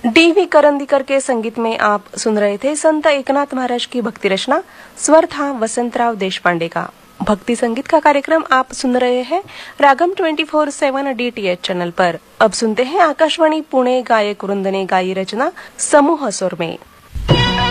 DV. Karandikar के संगीत में आप सुन रहे थे संत एकनाथ महाराज की भक्ति रचना। स्वर था वसंतराव देशपांडे का। भक्ति संगीत का कार्यक्रम आप सुन रहे हैं रागम 24/7 DTH चैनल पर। अब सुनते हैं आकाशवाणी पुणे गायक वृंद ने गाई रचना समूह सुर में।